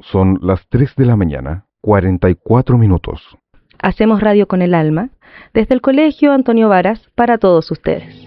Son las 3 de la mañana, 44 minutos. Hacemos radio con el alma, desde el Colegio Antonio Varas para todos ustedes.